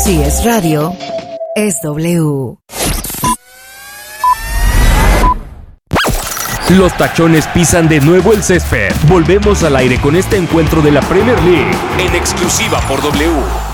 Si es radio, es W. Los tachones pisan de nuevo el césped. Volvemos al aire con este encuentro de la Premier League en exclusiva por W.